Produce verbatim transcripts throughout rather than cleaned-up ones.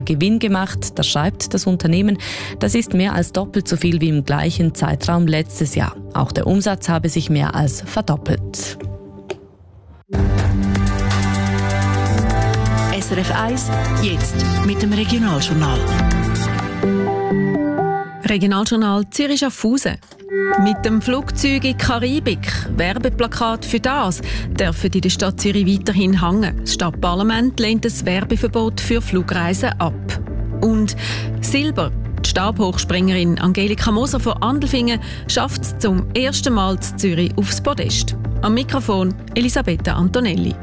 Gewinn gemacht, das schreibt das Unternehmen. Das ist mehr als doppelt so viel wie im gleichen Zeitraum letztes Jahr. Auch der Umsatz habe sich mehr als verdoppelt. S R F eins, jetzt mit dem Regionaljournal. Regionaljournal Zürich-Schaffhausen. Mit dem Flugzeug in die Karibik. Werbeplakat für das dürfen in der Stadt Zürich weiterhin hängen. Das Stadtparlament lehnt das Werbeverbot für Flugreisen ab. Und Silber. Die Stabhochspringerin Angelika Moser von Andelfingen schafft es zum ersten Mal in Zürich aufs Podest. Am Mikrofon Elisabetta Antonelli.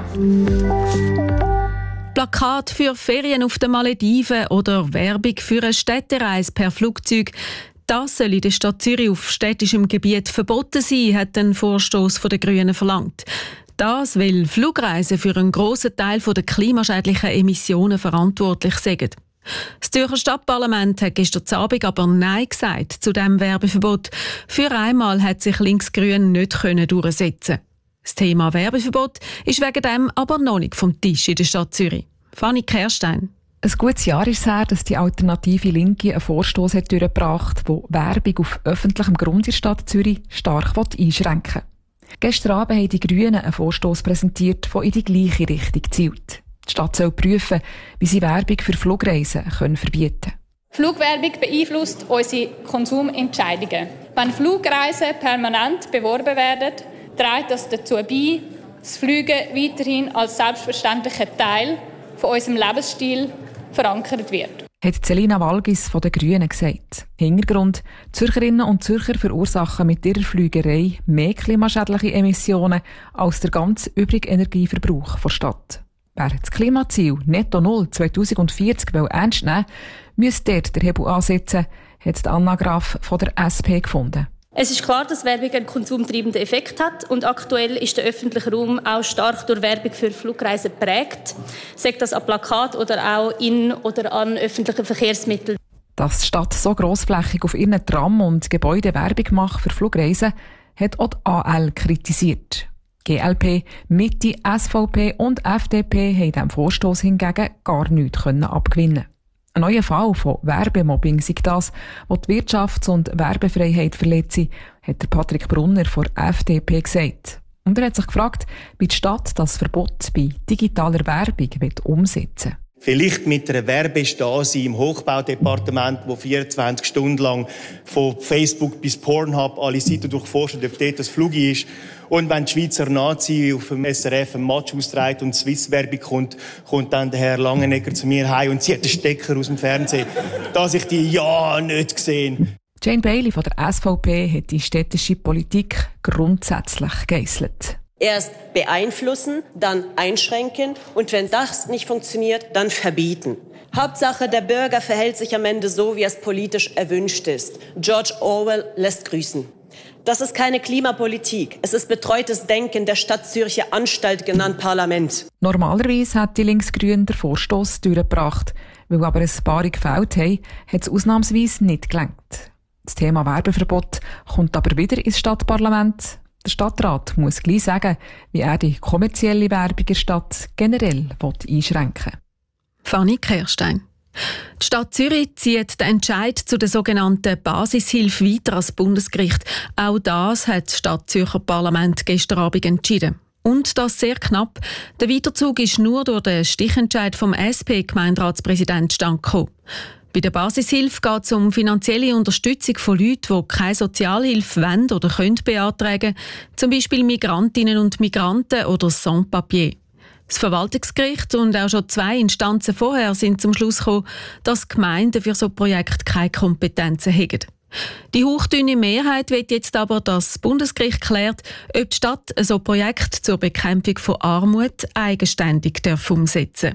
Plakat für Ferien auf den Malediven oder Werbung für eine Städtereise per Flugzeug. Das soll in der Stadt Zürich auf städtischem Gebiet verboten sein, hat ein Vorstoß der Grünen verlangt. Das, weil Flugreisen für einen grossen Teil der klimaschädlichen Emissionen verantwortlich sind. Das Zürcher Stadtparlament hat gestern Abend aber Nein gesagt zu diesem Werbeverbot. Für einmal hat sich Linksgrün nicht durchsetzen. Das Thema Werbeverbot ist wegen dem aber noch nicht vom Tisch in der Stadt Zürich. Fanny Kerstein. Ein gutes Jahr ist es her, dass die alternative Linke einen Vorstoss hat durchgebracht hat, der Werbung auf öffentlichem Grund in der Stadt Zürich stark einschränken will. Gestern Abend haben die Grünen einen Vorstoss präsentiert, der in die gleiche Richtung zielt. Die Stadt soll prüfen, wie sie Werbung für Flugreisen können verbieten können. Flugwerbung beeinflusst unsere Konsumentscheidungen. Wenn Flugreisen permanent beworben werden, trägt das dazu bei, dass Fliegen weiterhin als selbstverständlicher Teil von unserem Lebensstil verankert wird. Hat Celina Walgis von den Grünen gesagt. Hintergrund: Zürcherinnen und Zürcher verursachen mit ihrer Flügerei mehr klimaschädliche Emissionen als der ganze übrige Energieverbrauch der Stadt. Wer das Klimaziel Netto Null zwanzig vierzig ernst nehmen will, müsste dort den Hebel ansetzen, hat Anna Graf von der S P gefunden. Es ist klar, dass Werbung einen konsumtreibenden Effekt hat und aktuell ist der öffentliche Raum auch stark durch Werbung für Flugreisen geprägt, sei das an Plakat oder auch in oder an öffentlichen Verkehrsmitteln. Dass die Stadt so grossflächig auf ihren Tram und Gebäuden Werbung macht für Flugreisen, hat auch die A L kritisiert. G L P, Mitte, S V P und F D P haben diesem Vorstoss hingegen gar nichts abgewinnen. Ein neuer Fall von Werbemobbing sei das, wo die Wirtschafts- und Werbefreiheit verletze, hat der Patrick Brunner von F D P gesagt. Und er hat sich gefragt, wie die Stadt das Verbot bei digitaler Werbung umsetzen will. Vielleicht mit einer Werbestasi im Hochbaudepartement, wo vierundzwanzig Stunden lang von Facebook bis Pornhub alle Seiten durchforscht, ob dort das Flug ist. Und wenn die Schweizer Nazi auf dem S R F ein Match austrägt und Swiss-Werbung kommt, kommt dann der Herr Langenegger zu mir heim und zieht den Stecker aus dem Fernsehen, dass ich die ja nicht gesehen. Jane Bailey von der S V P hat die städtische Politik grundsätzlich gegeisselt. Erst beeinflussen, dann einschränken und wenn das nicht funktioniert, dann verbieten. Hauptsache, der Bürger verhält sich am Ende so, wie es politisch erwünscht ist. George Orwell lässt grüßen. Das ist keine Klimapolitik. Es ist betreutes Denken der Stadt Zürcher Anstalt, genannt Parlament. Normalerweise hat die Linksgrünen den Vorstoss durchgebracht. Weil aber ein paar gefällt haben, hat es ausnahmsweise nicht gelangt. Das Thema Werbeverbot kommt aber wieder ins Stadtparlament. Der Stadtrat muss gleich sagen, wie er die kommerzielle Werbung in der Stadt generell einschränken will. Fanny Kerstein. Die Stadt Zürich zieht den Entscheid zu der sogenannten Basishilfe weiter als Bundesgericht. Auch das hat das Stadtzürcher Parlament gestern Abend entschieden. Und das sehr knapp. Der Weiterzug ist nur durch den Stichentscheid vom S P-Gemeinderatspräsident zustande gekommen. Bei der Basishilfe geht es um finanzielle Unterstützung von Leuten, die keine Sozialhilfe wollen oder können beantragen, zum Beispiel Migrantinnen und Migranten oder Sans-Papier. Das Verwaltungsgericht und auch schon zwei Instanzen vorher sind zum Schluss gekommen, dass Gemeinden für so Projekte keine Kompetenzen haben. Die hauchdünne Mehrheit will jetzt aber, dass das Bundesgericht klärt, ob die Stadt so Projekt zur Bekämpfung von Armut eigenständig umsetzen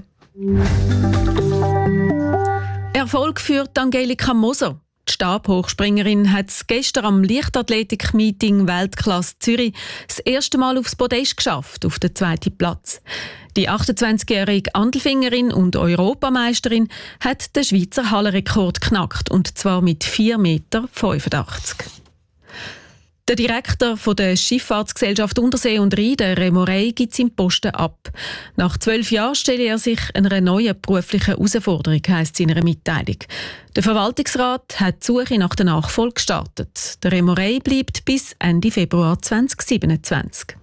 darf. Erfolg für Angelika Moser. Die Stabhochspringerin hat es gestern am Leichtathletik-Meeting Weltklasse Zürich das erste Mal aufs Podest geschafft, auf den zweiten Platz. Die achtundzwanzigjährige Andelfingerin und Europameisterin hat den Schweizer Hallenrekord geknackt, und zwar mit vier Komma fünfundachtzig Meter. Der Direktor der Schifffahrtsgesellschaft Untersee und Rhein, der Remo Rey, gibt seinen Posten ab. Nach zwölf Jahren stelle er sich einer neuen beruflichen Herausforderung, heisst es in einer Mitteilung. Der Verwaltungsrat hat die Suche nach der Nachfolge gestartet. Der Remo Rey bleibt bis Ende Februar zwanzig siebenundzwanzig.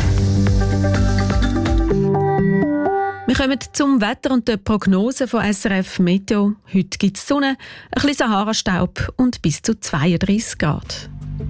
Wir kommen zum Wetter und der Prognose von S R F Meteo. Heute gibt es Sonne, ein bisschen Sahara-Staub und bis zu zweiunddreissig Grad.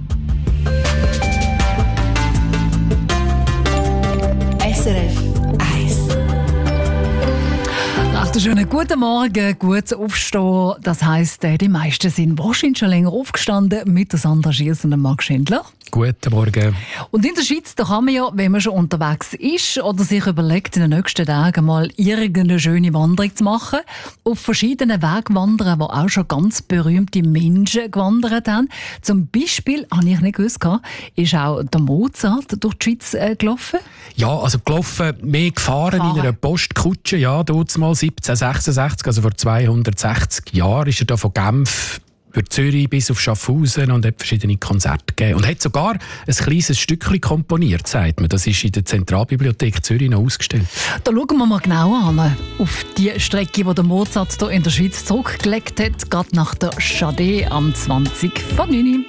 S R F eins. Recht einen schönen guten Morgen, gutes Aufstehen. Das heisst, die meisten sind wahrscheinlich schon länger aufgestanden mit der Sandra Schiers und Marc Schindler. Guten Morgen. Und in der Schweiz, da kann man ja, wenn man schon unterwegs ist oder sich überlegt, in den nächsten Tagen mal irgendeine schöne Wanderung zu machen, auf verschiedenen Wegen wandern, wo auch schon ganz berühmte Menschen gewandert haben. Zum Beispiel, habe ich nicht gewusst, ist auch der Mozart durch die Schweiz äh, gelaufen? Ja, also gelaufen, mehr gefahren, gefahren. in einer Postkutsche. Ja, dort mal siebzehnhundertsechsundsechzig, also vor zweihundertsechzig Jahren, ist er da von Genf über Zürich bis auf Schaffhausen und hat verschiedene Konzerte gegeben. Und hat sogar ein kleines Stückchen komponiert, sagt man. Das ist in der Zentralbibliothek Zürich noch ausgestellt. Da schauen wir mal genauer an. Auf die Strecke, die der Mozart hier in der Schweiz zurückgelegt hat, gerade nach der Chade am zwanzig vor neun.